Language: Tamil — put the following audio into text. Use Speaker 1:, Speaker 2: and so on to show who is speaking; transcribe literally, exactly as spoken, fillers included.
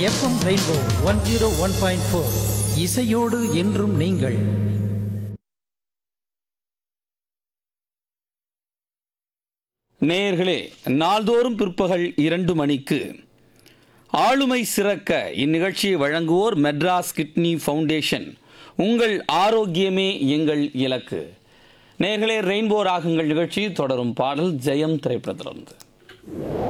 Speaker 1: FM rainbow one zero one point four இசையோடு என்றும் நீங்கள்.
Speaker 2: நேயர்களே, நாள்தோறும் பிற்பகல் இரண்டு மணிக்கு ஆளுமை சிறக்க இந்நிகழ்ச்சியை வழங்குவோர் மெட்ராஸ் கிட்னி ஃபவுண்டேஷன். உங்கள் ஆரோக்கியமே எங்கள் இலக்கு. நேயர்களே, ரெயின்போ ராகங்கள் நிகழ்ச்சி தொடரும் பாடல் ஜெயம் திரைப்படத்திலிருந்து.